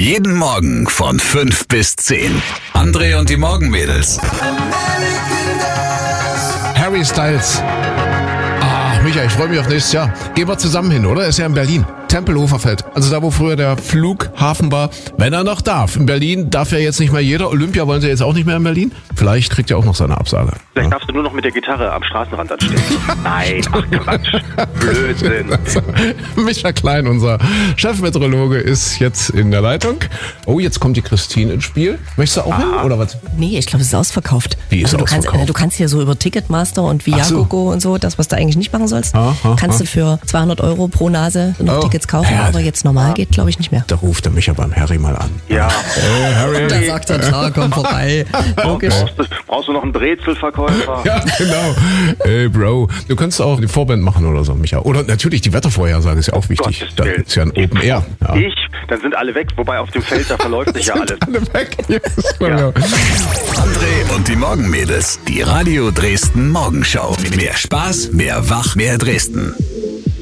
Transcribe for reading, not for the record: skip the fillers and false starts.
Jeden Morgen von 5 bis 10. André und die Morgenmädels. Harry Styles. Micha, ich freue mich auf nächstes Jahr. Gehen wir zusammen hin, oder? Ist ja in Berlin. Tempelhofer Feld. Also da, wo früher der Flughafen war. Wenn er noch darf. In Berlin darf ja jetzt nicht mehr jeder. Olympia wollen sie jetzt auch nicht mehr in Berlin. Vielleicht kriegt er auch noch seine Absage. Vielleicht darfst du nur noch mit der Gitarre am Straßenrand dann stehen. Nein, ach Quatsch. Blödsinn. Micha Klein, unser Chefmeteorologe, ist jetzt in der Leitung. Oh, jetzt kommt die Christine ins Spiel. Möchtest du auch hin, oder was? Nee, ich glaube, es ist ausverkauft. Wie ist ausverkauft? Du kannst hier so über Ticketmaster und Viagogo und so, das, was du eigentlich nicht machen sollst, kannst du für 200 € pro Nase noch Tickets kaufen, aber jetzt normal geht, glaube ich, nicht mehr. Da ruft er Micha beim Harry mal an. Ja. Hey, Harry. Da sagt er, klar, komm vorbei. Logisch. Brauchst du noch einen Brezelverkäufer? Ja, genau. Ey, Bro, du könntest auch die Vorband machen oder so, Micha. Oder natürlich die Wettervorhersage ist ja auch wichtig. Da ist ja ein Open Air. Ja. Dann sind alle weg. Wobei auf dem Feld, da verläuft sich ja alles. Alle weg. Ja. André und die Morgenmädels. Die Radio Dresden Morgenschau. Mehr Spaß, mehr Wach, mehr Dresden.